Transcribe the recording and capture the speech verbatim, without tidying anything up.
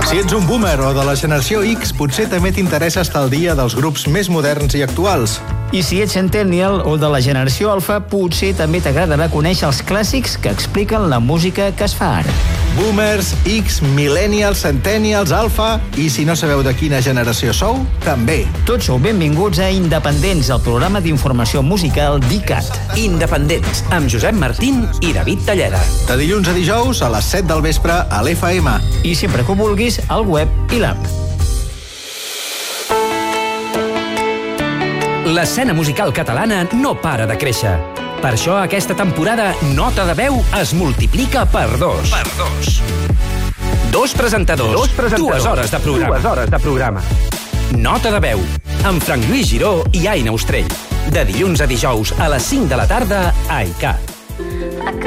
Si ets un boomer o de la generació X, potser també t'interessa estar al dia dels grups més moderns i actuals. I si ets centennial o de la generació alfa, potser també t'agradarà conèixer els clàssics que expliquen la música que es fa ara. Boomers, X, millennials, centennials, alfa... I si no sabeu de quina generació sou, també. Tots sou benvinguts a Independents, el programa d'informació musical d'I C A T. Independents, amb Josep Martín i David Talleda. De dilluns a dijous a les set del vespre a l'F M. I sempre que ho vulguis, al web i l'app. L'escena musical catalana no para de créixer. Per això aquesta temporada Nota de Veu es multiplica per dos. Per dos. Dos presentadors, dos presentadors, dues hores de programa. Dues hores de programa. Nota de Veu, amb Frank Lluís Giró i Aina Ostrell. De dilluns a dijous a les cinc de la tarda a I C A T.